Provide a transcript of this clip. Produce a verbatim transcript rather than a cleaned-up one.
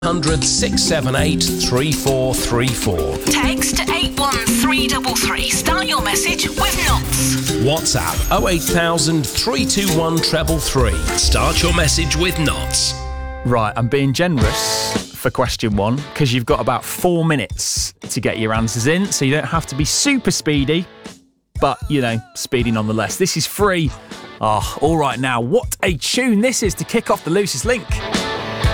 hundred six seven eight three four three four. Text eight one three three three. Start your message with Knots. WhatsApp oh eight thousand three two one three three. Start your message with Knots. Right, I'm being generous for question one because you've got about four minutes to get your answers in, so you don't have to be super speedy, but, you know, speedy nonetheless. This is free. Oh, all right now, what a tune this is to kick off the Loosest Link.